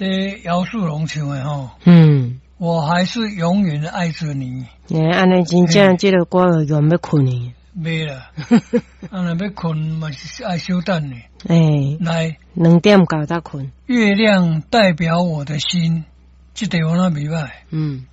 这姚树龙唱的吼，我还是永远爱着你。 安尼真正这个歌会原要困呢。 没了，安尼要困嘛是爱稍等呢。来 2点到才困。 月亮代表我的心，这地方那袂歹。